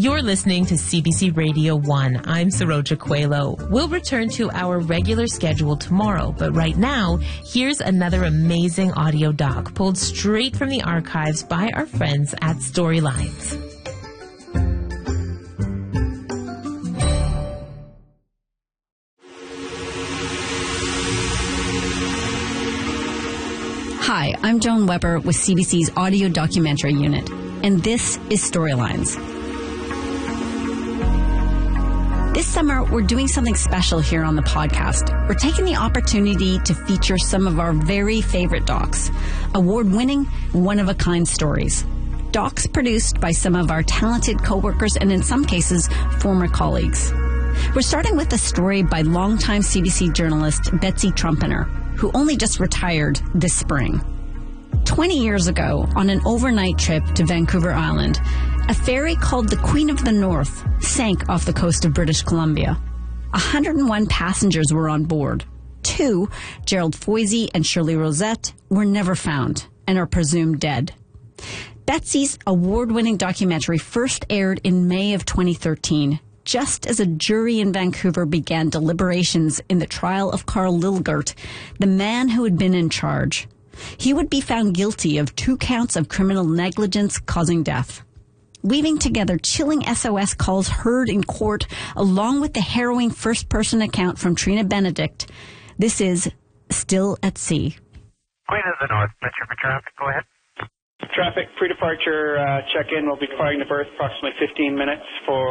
You're listening to CBC Radio 1. I'm Saroja Coelho. We'll return to our regular schedule tomorrow, but right now, here's another amazing audio doc pulled straight from the archives by our friends at Storylines. Hi, I'm Joan Weber with CBC's Audio Documentary Unit, and this is Storylines. This summer, we're doing something special here on the podcast. We're taking the opportunity to feature some of our very favorite docs, award-winning, one-of-a-kind stories. Docs produced by some of our talented co-workers and, in some cases, former colleagues. We're starting with a story by longtime CBC journalist Betsy Trumpener, who only just retired this spring. 20 years ago, on an overnight trip to Vancouver Island, a ferry called the Queen of the North sank off the coast of British Columbia. 101 passengers were on board. 2, Gerald Foisey and Shirley Rosette, were never found and are presumed dead. Betsy's award-winning documentary first aired in May of 2013, just as a jury in Vancouver began deliberations in the trial of Carl Lilgert, the man who had been in charge. He would be found guilty of 2 counts of criminal negligence causing death. Weaving together chilling SOS calls heard in court, along with the harrowing first-person account from Trina Benedict, this is Still at Sea. Queen of the North, Metro for traffic, go ahead. Traffic, pre-departure check-in will be departing the berth approximately 15 minutes for